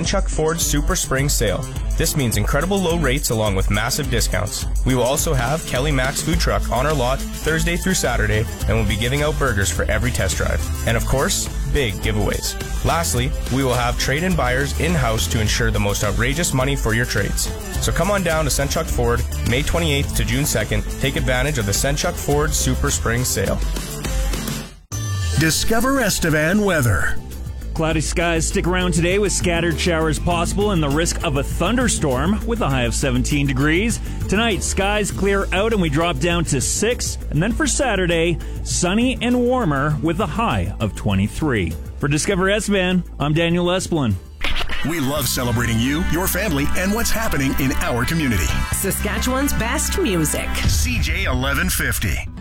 Senchuk Ford Super Spring Sale. This means incredible low rates along with massive discounts. We will also have Kelly Max Food Truck on our lot Thursday through Saturday, and we'll be giving out burgers for every test drive. And of course, big giveaways. Lastly, we will have trade-in buyers in-house to ensure the most outrageous money for your trades. So come on down to Senchuk Ford, May 28th to June 2nd. Take advantage of the Senchuk Ford Super Spring Sale. Discover Estevan weather. Cloudy skies stick around today with scattered showers possible and the risk of a thunderstorm with a high of 17 degrees. Tonight, skies clear out and we drop down to 6. And then for Saturday, sunny and warmer with a high of 23. For Discover Estevan, I'm Daniel Esplin. We love celebrating you, your family, and what's happening in our community. Saskatchewan's best music. CJ 1150.